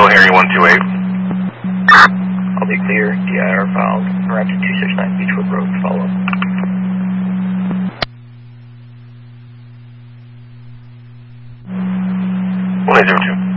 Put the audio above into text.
Harry 128. I'll be clear. DIR filed. Arrived at 269 Beechwood Road. Follow. 1802.